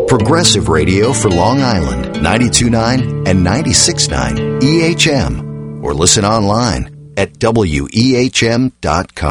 Progressive Radio for Long Island, 92.9 and 96.9 EHM. Or listen online at WEHM.com.